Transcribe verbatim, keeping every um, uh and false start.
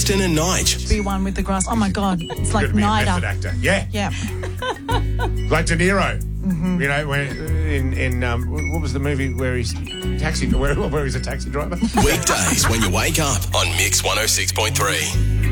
Preston and Nige. Be one with the grass. Oh, my God. It's like Could be a method Nida. actor. Yeah. Yeah. Like De Niro. Mm-hmm. You know, when in, in um, what was the movie where he's taxi, where, where he's a taxi driver? Weekdays when you wake up on Mix one oh six point three.